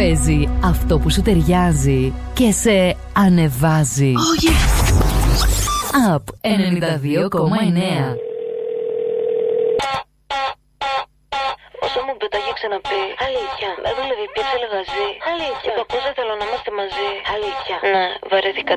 Παίζει αυτό που σου ταιριάζει και σε ανεβάζει. Oh yes! Up 92,9. Όσο μου το έχει ξαναπεί. Αλήθεια. Με δούλευε, πιέψε λεγαζί. Αλήθεια. Είπα πως δεν θέλω να είμαστε μαζί. Αλήθεια. Ναι, βαρέθηκα